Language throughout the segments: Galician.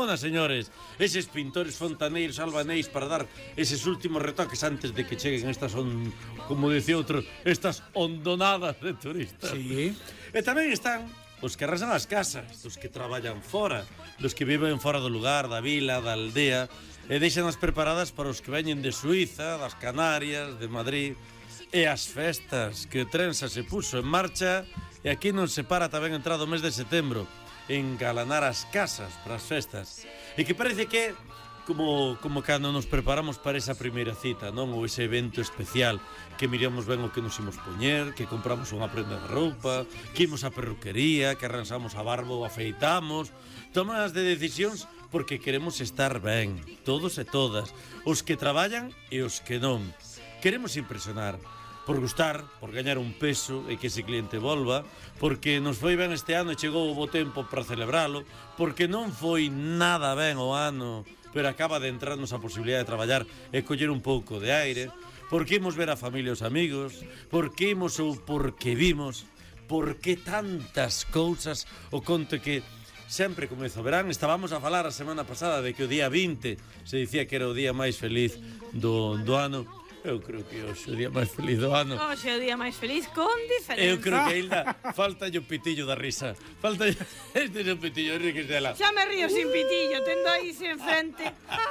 Carmona, señores. Eses pintores fontaneiros albaneis para dar eses últimos retoques antes de que cheguen estas, como dicía outro, estas hondonadas de turistas. Sí. E tamén están os que arrasan as casas, os que traballan fora, dos que viven fora do lugar, da vila, da aldea, e deixan-as preparadas para os que veñen de Suiza, das Canarias, de Madrid. E as festas, que o Trensa se puso en marcha, e aquí non se para tamén entrado o mes de setembro, engalanar as casas para as festas. E que parece que como cando nos preparamos para esa primeira cita, non? Ou ese evento especial, que miramos ben o que nos imos poñer, que compramos unha prenda de roupa, que imos á perruquería, que arranxamos a barba ou afeitamos, tomas de decisións porque queremos estar ben, todos e todas, os que traballan e os que non. Queremos impresionar, por gustar, por gañar un peso e que ese cliente volva, porque nos foi ben este ano e chegou o bo tempo para celebralo, porque non foi nada ben o ano, pero acaba de entrarnos a posibilidade de traballar e coller un pouco de aire, porque imos ver a familia e os amigos, porque imos ou porque vimos, porque tantas cousas, o conto que sempre comezo o verán. Estábamos a falar a semana pasada de que o día 20 se dicía que era o día máis feliz do ano. Eu creo que hoxe é o día máis feliz do ano. Hoxe é o día máis feliz con diferenza. Eu creo que, Hilda, falta o pitillo da risa. Falta este é o pitillo de Rixela. Xa me río sin pitillo, tendo aí sen frente.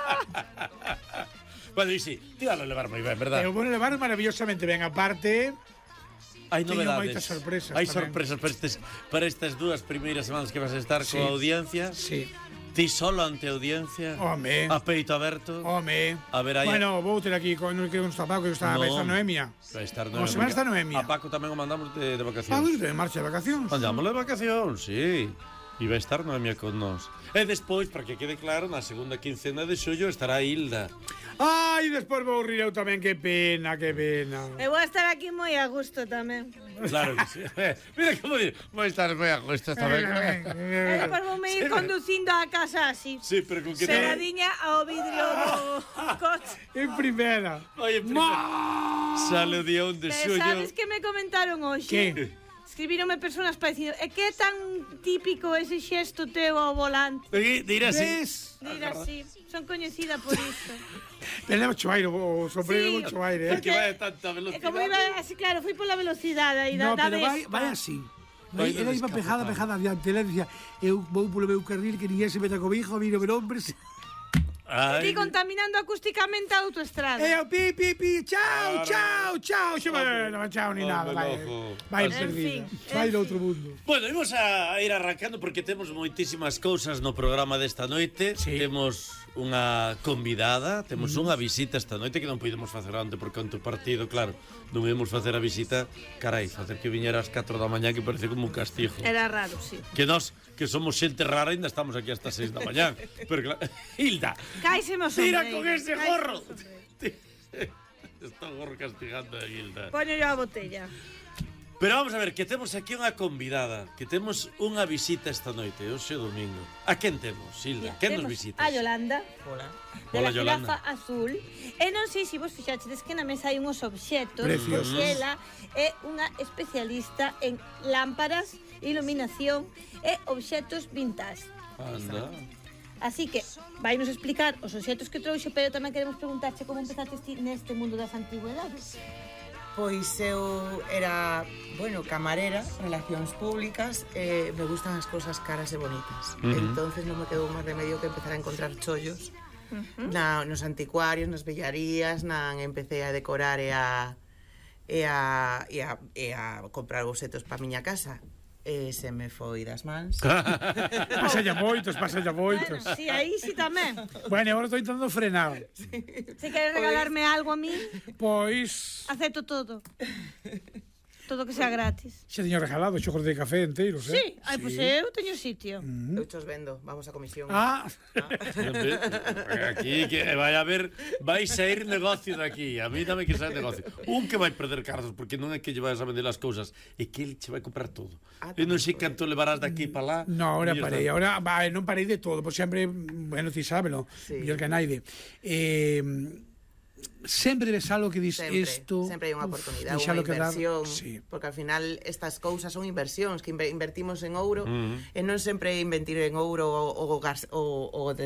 Bueno, e si, ti vas a levar moi ben, verdad? Eu vou levar maravillosamente ben. Aparte, hai teño novedades. moitas sorpresas Hai tamén. sorpresas para estas dúas primeiras semanas que vas a estar Sí. coa audiencia. Sí. Ti solo ante a audiencia. Home. A peito aberto. Home. A ver, aí. Bueno, vou ter aquí con que non está Paco, que está vai estar Noemia. Vai estar Como semana está Noemia. A Paco tamén o mandamos de vacacións. Paco está en marcha de vacacións. Andámosle de vacacións, sí. E vai estar Noemia con nós. E despois, para que quede claro, na segunda quincena de xullo estará Hilda. Ai, despois vou rir eu tamén, que pena, que pena. E vou estar aquí moi a gusto tamén. Claro que sí. Mira como dice, vai estar moi a gusto tamén. E despois vou me ir conducindo a casa así. Sí, pero con que Pegadiña ao vidrio do coche. En primera. Oye, sale o día 1 de Pero xullo. sabes que me comentaron hoxe? Que? Escribironme personas para dicir, é que é tan típico ese xesto teu ao volante. Dirá así. Ves? Mira, sí, son coñecida por isto. Pero leva mucho aire, o sombrero Sí. mucho aire, Porque vai a tanta E velocidade. como iba así, claro, fui pola velocidade aí No, da pero Vespa. vai así. Vai Ela iba descapotado. pejada diante, ela dicía, eu vou polo meu carril, que ninguén se meta comigo, miro ver hombres. Ti contaminando acústicamente a autoestrada. E eu, pi, chao, chao, chao. Xe, bueno, chao ni nada, vai. loco. Vai En perdida. fin, Vai en do outro mundo. Bueno, imos a ir arrancando porque temos moitísimas cousas no programa desta noite. Sí. Temos unha convidada, temos unha visita esta noite que non podemos facer antes por conto partido, claro. Non podemos facer a visita, carai, facer que viñera ás 4 da mañá que parece como un castigo. Era raro, sí. Que nós, que somos xente rara, ainda estamos aquí hasta 6 da mañá. Pero claro, Hilda, Cáiseme o tira sombreiro, con ese cáiseme gorro. o sombreiro. Está o gorro castigando a Hilda. Poño yo a botella. Pero vamos a ver, que temos aquí unha convidada, que temos unha visita esta noite, hoxe domingo. A quen temos, Hilda? Quen nos Temos visitas? A Yolanda. Hola. De Hola, la Yolanda. jirafa azul. E non sei se vos fixaxedes que na mesa hai unhos obxetos. Preciosos. Porque ela é unha especialista en lámparas, iluminación e obxetos vintage. Anda. Así que vai nos explicar os obxetos que trouxe, pero tamén queremos preguntarche como empezaste neste mundo das antigüedades. Pois eu era, bueno, camarera, relacións públicas, me gustan as cousas caras e bonitas. Entonces non me quedou máis remedio que empezar a encontrar chollos nos anticuarios, nas bellarías, empecé a decorar e a comprar bocetos para a miña casa. Se me foi das mans. Pasa ya moitos. Bueno, sí, aí sí tamén. Bueno, agora estou intentando frenar. Se queres regalarme algo a mí, Pois, acepto todo. Todo que sea gratis. xa teño regalado xogos de café enteiros, Sí, ai, pois eu teño sitio. Eu chos vendo, vamos a comisión. Ah, Aquí que vai a haber, vai sair negocio daqui. A mí dame que sair negocio. Un que vai perder cartos porque non é que lle vais a vender as cousas, é que ele che vai comprar todo. E non sei canto levarás daqui para lá. no, ahora Mellor parei. está. Ahora, non parei de todo, pois sempre, bueno, ti sábelo, Sí. mellor que naide. Sempre ves algo que dis isto. Sempre hai unha oportunidade, deixalo unha quedar. inversión, Sí. porque al final estas cousas son inversións que invertimos en ouro e non sempre invertir en ouro o